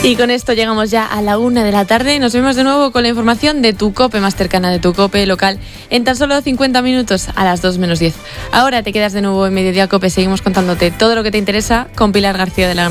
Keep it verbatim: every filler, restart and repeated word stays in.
Y con esto llegamos ya a la una de la tarde. Nos vemos de nuevo con la información de tu COPE más cercana, de tu COPE local, en tan solo cincuenta minutos, a las dos menos diez. Ahora te quedas de nuevo en Mediodía COPE. Seguimos contándote todo lo que te interesa con Pilar García de la